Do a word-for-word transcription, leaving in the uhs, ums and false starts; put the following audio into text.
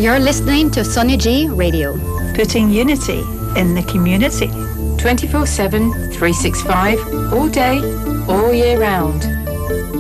You're listening to Sonia G Radio. Putting unity in the community. twenty-four seven, three sixty-five, all day, all year round.